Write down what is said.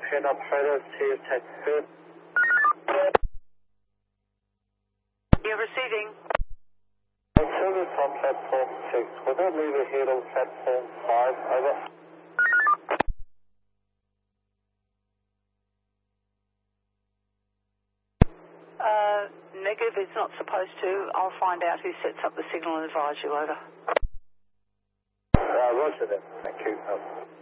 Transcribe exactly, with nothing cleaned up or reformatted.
train operator to take food. You're receiving. Service on platform six. Will that leave ahead on platform five? Over. Uh, negative, it's not supposed to. I'll find out who sets up the signal and advise you. Over. Uh, roger then. Thank you. Over.